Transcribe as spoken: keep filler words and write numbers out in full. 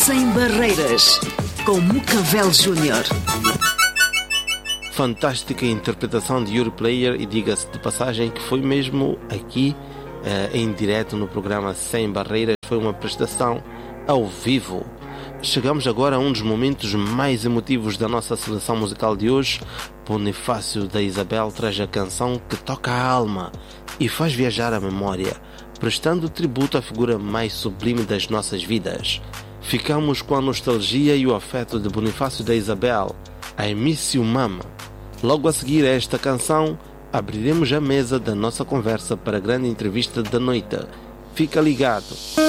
Sem Barreiras, com Mucavel Júnior. Fantástica interpretação de Yuri Player, e diga-se de passagem que foi mesmo aqui eh, em direto no programa Sem Barreiras. Foi uma prestação ao vivo. Chegamos agora a um dos momentos mais emotivos da nossa seleção musical de hoje. Bonifácio da Isabel traz a canção que toca a alma e faz viajar a memória, prestando tributo à figura mais sublime das nossas vidas. Ficamos com a nostalgia e o afeto de Bonifácio da Isabel, I Miss You Mama. Logo a seguir a esta canção, abriremos a mesa da nossa conversa para a grande entrevista da noite. Fica ligado!